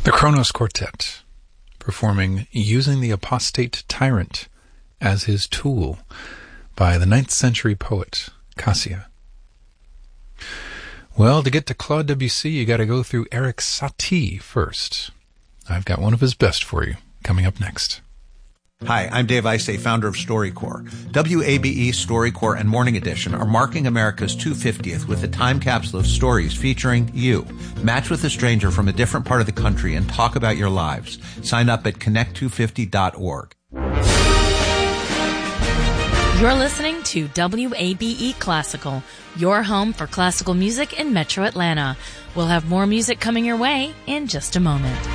The Kronos Quartet, performing Using the Apostate Tyrant as His Tool by the 9th century poet Cassia. Well, to get to Claude Debussy, you got to go through Erik Satie first. I've got one of his best for you, coming up next. Hi, I'm Dave Isay, founder of StoryCorps. WABE, StoryCorps, and Morning Edition are marking America's 250th with a time capsule of stories featuring you. Match with a stranger from a different part of the country and talk about your lives. Sign up at connect250.org. You're listening to WABE Classical, your home for classical music in Metro Atlanta. We'll have more music coming your way in just a moment.